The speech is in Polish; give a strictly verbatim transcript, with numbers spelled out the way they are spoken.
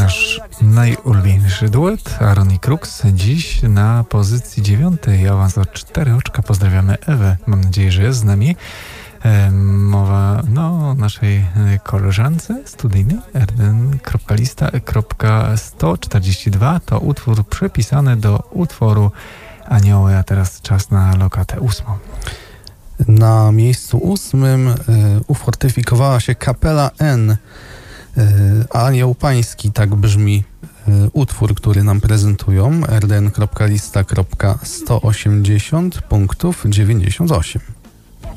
Nasz najulubieńszy duet, Aaron i Crux, dziś na pozycji dziewiątej, awans o cztery oczka. Pozdrawiamy Ewę, mam nadzieję, że jest z nami. E, mowa no, o naszej koleżance studyjnej, erden.lista.sto czterdzieści dwa. To utwór przypisany do utworu Anioły, a teraz czas na lokatę ósmą. Na miejscu ósmym y, ufortyfikowała się Kapela N. Anioł Pański, tak brzmi utwór, który nam prezentują. erden.lista.sto osiemdziesiąt punktów dziewięćdziesiąt osiem.